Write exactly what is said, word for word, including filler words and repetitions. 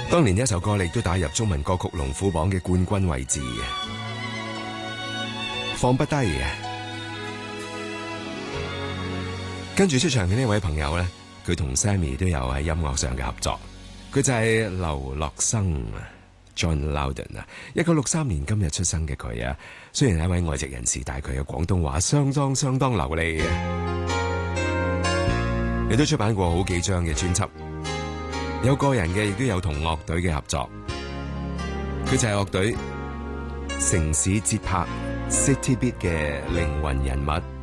當年呢一首歌亦都打入中文歌曲龍虎榜嘅冠軍位置嘅，放不低嘅。跟住出場嘅呢位朋友咧，佢同 Sammy 都有喺音樂上嘅合作，佢就係劉樂生 John Loudon 啊，一九六三年今日出生嘅佢啊，雖然係一位外籍人士，但係佢嘅廣東話相當相當流利嘅，亦都出版過好幾張嘅專輯。有個人嘅，亦都有同樂隊嘅合作。佢就係樂隊城市節拍 City Beat 嘅靈魂人物。